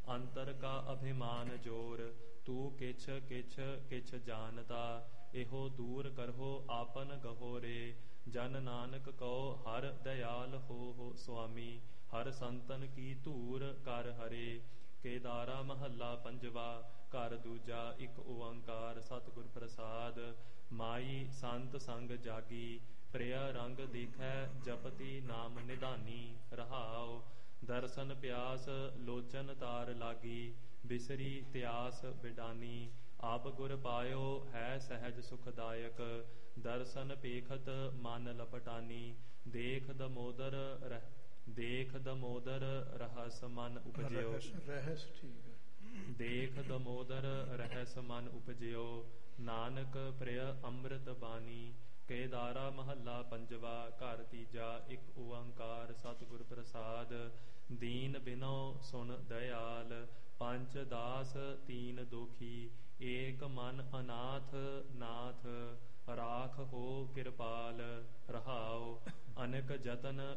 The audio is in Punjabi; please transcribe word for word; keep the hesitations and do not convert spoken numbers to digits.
ਅੰਤਰ ਕਾ ਅਭਿਮਾਨ ਜੋਰ। ਤੂੰ ਕਿਛ ਕਿਛ ਕਿਛ ਜਾਣਤਾ, ਇਹੋ ਦੂਰ ਕਰਹੁ ਆਪਨ ਗਹੋ ਰੇ। ਜਨ ਨਾਨਕ ਕਉ ਹਰਿ ਦਇਆਲ ਹੋ ਸੁਆਮੀ, ਹਰਿ ਸੰਤਨ ਕੀ ਧੂਰ ਕਰ ਹਰੇ। ਕੇਦਾਰਾ ਮਹੱਲਾ ਪੰਜਵਾ। ਘਰ ਦੂਜਾ। ਇੱਕ ਓੰਕਾਰ ਸਤਿਗੁਰ ਪ੍ਰਸਾਦ। ਮਾਈ ਸੰਤ ਸੰਗ ਜਾਗੀ, ਪ੍ਰਿਆ ਰੰਗ ਦੇਖੈ ਜਪਤੀ ਨਾਮ ਨਿਧਾਨੀ। ਰਹਾਉ। ਦਰਸ਼ਨ ਪਿਆਸ ਲੋਚਨ ਤਾਰ ਲਾਗੀ, ਬਿਸਰੀ ਤਿਆਸ ਬਿਡਾਨੀ। ਆਪ ਗੁਰ ਪਾਇਓ ਹੈ ਸਹਿਜ ਸੁਖਦਾਇਕ, ਦਰਸ਼ਨ ਪੇਖਤ ਮਨ ਲਪਟਾਨੀ। ਦੇਖ ਦਮੋਦਰ ਰਹਿ ਦੇਖ ਦਮੋਦਰ ਰਹਸ ਮਨ ਉਪਜਿਓ। ਰਹਿਸ ਠੀਕ ਹੈ। ਦੇਖ ਦਮੋਦਰ ਰਹਿਸ ਮਨ ਉਪਜਿਓ, ਨਾਨਕ ਪ੍ਰਿਯ ਅੰਮ੍ਰਿਤ ਬਾਣੀ। ਕੇਦਾਰਾ ਮਹੱਲਾ ਪੰਜਵਾ। ਘਰ ਤੀਜਾ। ਇੱਕ ਓੰਕਾਰ ਸਤਿਗੁਰ ਪ੍ਰਸਾਦ। ਦੀਨ ਬਿਨੋ ਸੁਣ ਦਇਆਲ, ਪੰਚ ਦਾਸ ਤੀਨ ਦੋਖੀ। ਏਕ ਮਨ ਅਨਾਥ ਨਾਥ, ਰਾਖ ਹੋ ਕਿਰਪਾਲ। ਰਹਾਉ। ਅਨੇਕ ਜਤਨ